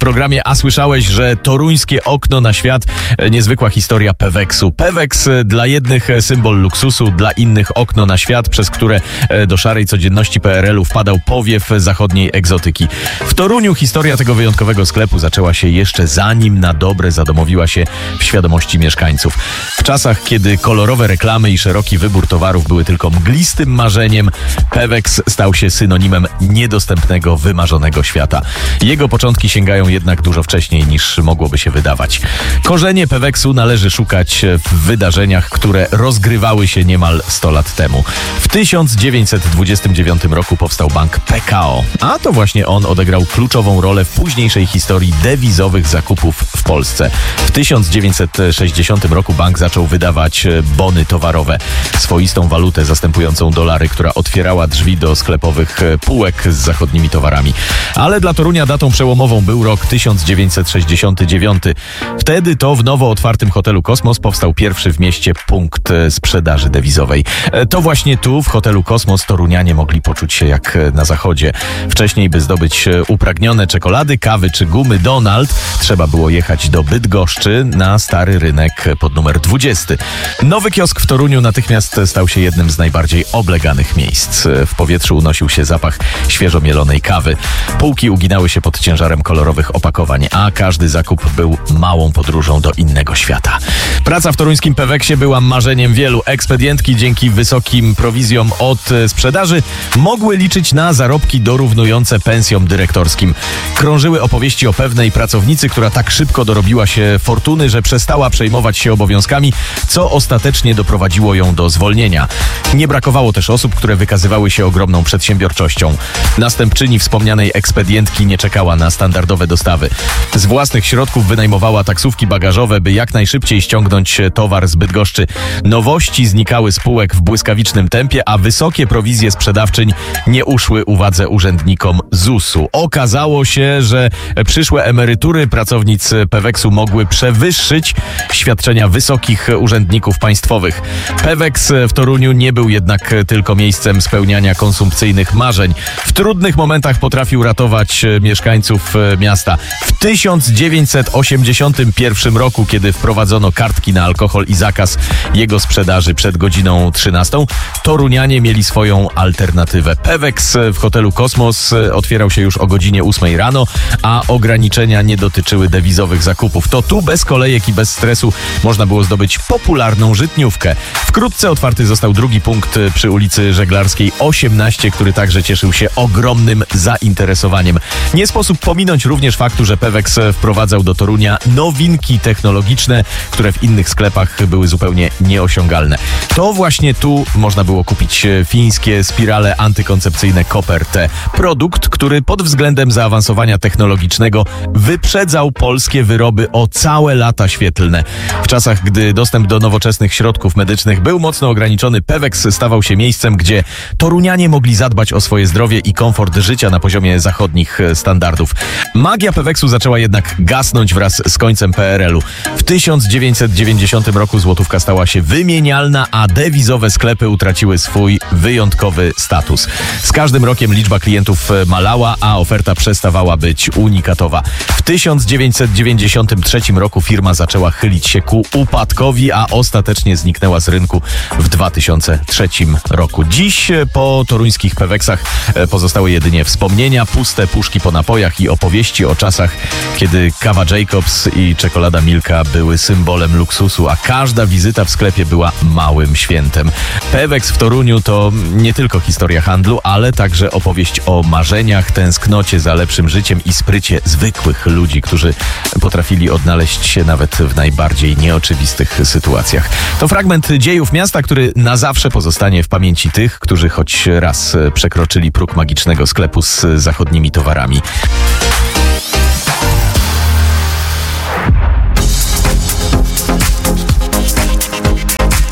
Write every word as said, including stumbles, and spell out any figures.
programie A słyszałeś, że toruńskie okno na świat, niezwykła historia Peweksu. Peweks dla jednych symbol luksusu, dla innych okno na świat, przez które do szarej codzienności P R L u wpadał powiew zachodniej egzotyki. W Toruniu historia tego wyjątkowego sklepu zaczęła się jeszcze zanim na dobre zadomowiła się w świadomości mieszkańców. W czasach, kiedy kolorowe reklamy i szeroki wybór towarów były tylko mglistym marzeniem, Peweks stał się synonimem niedostępnego, wymarzonego świata. Jego początki sięgają jednak dużo wcześniej niż mogłoby się wydawać. Korzenie Peweksu należy szukać w wydarzeniach, które rozgrywały się niemal sto lat temu. W tysiąc dziewięćset dwudziestym dziewiątym roku powstał bank P K O, a to właśnie on odegrał kluczową rolę w późniejszej historii dewizowych zakupów w Polsce. W tysiąc dziewięćset sześćdziesiątym roku bank zaczął wydawać bony towarowe, swoistą walutę zastępującą dolary, która otwierała drzwi do sklepowych półek z zachodnimi towarami. Ale dla Torunia datą przełomową był rok tysiąc dziewięćset sześćdziesiąty dziewiąty. Wtedy to w nowo otwartym hotelu Kosmos powstał pierwszy w mieście punkt sprzedaży dewizowej. To właśnie tu, w hotelu Kosmos, torunianie mogli poczuć się jak na zachodzie. Wcześniej, by zdobyć upragnione czekolady, kawy czy gumy Donald, trzeba było jechać do Bydgoszczy na stary rynek pod numer dwudziesty. Nowy kiosk w Toruniu natychmiast stał się jednym z najbardziej obleganych miejsc. W powietrzu unosił się zapach świeżo mielonej kawy. Półki uginały się pod ciężarem kolorowych opakowań, a każdy zakup był małą podróżą do innego świata. Praca w toruńskim Peweksie była marzeniem wielu. Ekspedientki dzięki wysokim prowizjom od sprzedaży mogły liczyć na zarobki dorównujące pensjom dyrektorskim. Krążyły opowieści o pewnej pracownicy, która tak szybko dorobiła się fortuny, że przestała przejmować się obowiązkami, co ostatecznie doprowadziło ją do zwolnienia. Nie brakowało też osób, które wykazywały się ogromną przedsiębiorczością. Następczyni wspomnianej ekspedientki nie czekała na standardowe dostawy. Z własnych środków wynajmowała taksówki bagażowe, by jak najszybciej ściągnąć towar z Bydgoszczy. Nowości znikały z półek w błyskawicznym tempie, a wysokie prowizje sprzedawczyń nie uszły uwadze urzędnikom Z U S u. Okazało się, że przyszłe emerytury pracownic Peweksu mogły przewyższyć świadczenia wysokich urzędników państwowych. Peweks w Toruniu nie był jednak tylko miejscem spełniania konsumpcyjnych marzeń. W trudnych momentach potrafił ratować mieszkańców miasta. W tysiąc dziewięćset osiemdziesiątym pierwszym roku, kiedy wprowadzono kartki na alkohol i zakaz jego sprzedaży przed godziną trzynastą, torunianie mieli swoją alternatywę. Peweks w hotelu Kosmos otwierał się już o godzinie ósmej rano, a ograniczenia nie dotyczyły dewizowych zakupów. To tu bez kolejek i bez stresu można było zdobyć popularną żytniówkę. Wkrótce otwarty został drugi punkt przy ulicy Żeglarskiej osiemnaście, który także cieszył się ogromnym zainteresowaniem. Nie sposób pominąć również faktu, że Peweks wprowadzał do Torunia nowinki technologiczne, które w innych sklepach były zupełnie nieosiągalne. To właśnie tu można było kupić fińskie spirale antykoncepcyjne Copper-T. Produkt, który pod względem zaawansowania technologicznego wyprzedzał polskie wyroby o całe lata świetlne. W czasach, gdy dostęp do nowoczesnych środków medycznych był mocno ograniczony, Peweks stawał się miejscem, gdzie torunianie mogli zadbać o swoje zdrowie i komfort życia na poziomie zachodnich standardów. Magia Peweksu zaczęła jednak gasnąć wraz z końcem P R L u. W tysiąc dziewięćset dziewięćdziesiątym roku złotówka stała się wymienialna, a dewizowe sklepy utraciły swój wyjątkowy status. Z każdym rokiem liczba klientów malała, a oferta przestawała być unikatowa. W tysiąc dziewięćset dziewięćdziesiątym trzecim roku firma zaczęła chylić się ku upadkowi, a ostatecznie zniknęła z rynku w dwa tysiące trzecim roku. Dziś po toruńskich Peweksach pozostały jedynie wspomnienia, puste puszki po napojach i opowieści o czasach, kiedy kawa Jacobs i czekolada Milka były symbolem luksusu, a każda wizyta w sklepie była małym świętem. Peweks w Toruniu to nie tylko historia handlu, ale także opowieść o marzeniach, tęsknocie za lepszym życiem i sprycie zwykłych ludzi, którzy potrafili odnaleźć się nawet w najbardziej nieoczywistych sytuacjach. To fragment dziejów miasta, który na zawsze pozostanie w pamięci tych, którzy choć raz przekroczyli próg magicznego sklepu z zachodnimi towarami.